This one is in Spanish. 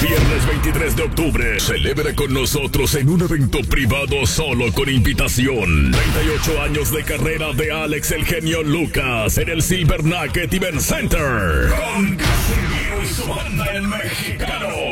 Viernes 23 de octubre, celebra con nosotros en un evento privado solo con invitación. 38 años de carrera de Alex el genio Lucas en el Silver Nugget Event Center. Con Casimiro y su banda El Mexicano.